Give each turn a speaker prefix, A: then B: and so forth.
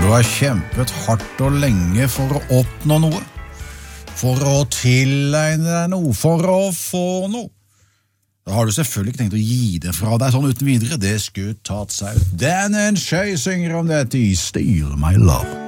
A: du har kjempet hardt og lenge for å oppnå noe, for å tilegne deg noe, for å få noe, da har du selvfølgelig ikke tenkt å gi det fra deg sånn uten videre. Det skulle tatt seg ut. Dan and Shay synger om dette i Steal My Love.